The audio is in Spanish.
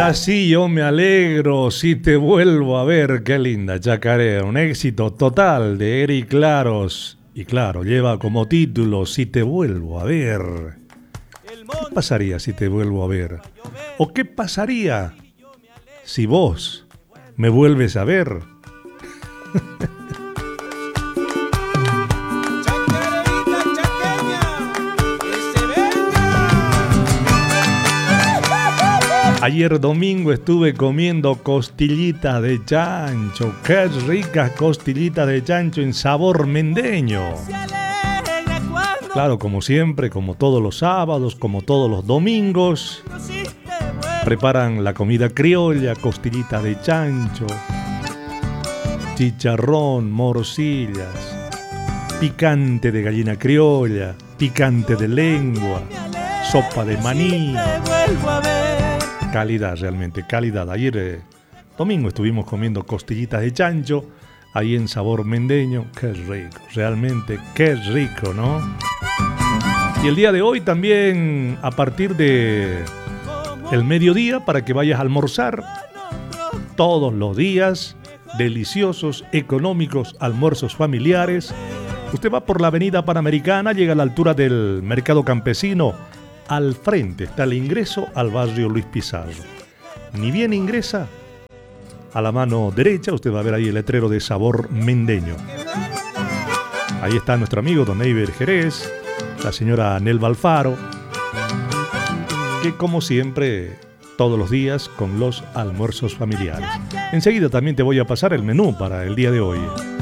así yo me alegro si te vuelvo a ver. Qué linda chacarera, un éxito total de Eric Claros. Y claro, lleva como título Si te vuelvo a ver. ¿Qué pasaría si te vuelvo a ver? ¿O qué pasaría si vos me vuelves a ver? Ayer domingo estuve comiendo costillitas de chancho. ¡Qué ricas costillitas de chancho en sabor mendeño! Claro, como siempre, como todos los sábados, como todos los domingos, preparan la comida criolla, costillitas de chancho, chicharrón, morcillas, picante de gallina criolla, picante de lengua, sopa de maní. Calidad, realmente, calidad. Ayer domingo estuvimos comiendo costillitas de chancho, ahí en sabor mendeño. Qué rico, realmente, qué rico, ¿no? Y el día de hoy también, a partir de el mediodía, para que vayas a almorzar, todos los días, deliciosos, económicos almuerzos familiares. Usted va por la avenida Panamericana, llega a la altura del Mercado Campesino. Al frente está el ingreso al barrio Luis Pizarro. Ni bien ingresa, a la mano derecha usted va a ver ahí el letrero de sabor mendeño. Ahí está nuestro amigo Don Eiber Jerez, la señora Nelva Alfaro, que como siempre, todos los días con los almuerzos familiares. Enseguida también te voy a pasar el menú para el día de hoy.